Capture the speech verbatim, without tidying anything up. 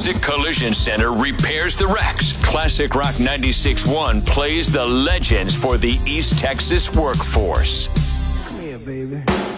Classic Collision Center repairs the wrecks. Classic Rock ninety-six point one plays the legends for the East Texas workforce. Come here, baby.